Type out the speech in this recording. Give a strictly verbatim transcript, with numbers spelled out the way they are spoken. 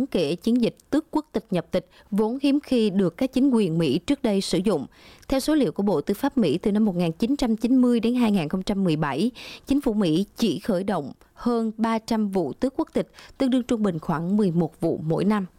kể chiến dịch tước quốc tịch nhập tịch, vốn hiếm khi được các chính quyền Mỹ trước đây sử dụng. Theo số liệu của Bộ Tư pháp Mỹ, từ năm một nghìn chín trăm chín mươi đến hai nghìn không trăm mười bảy, chính phủ Mỹ chỉ khởi động hơn ba trăm vụ tước quốc tịch, tương đương trung bình khoảng mười một vụ mỗi năm.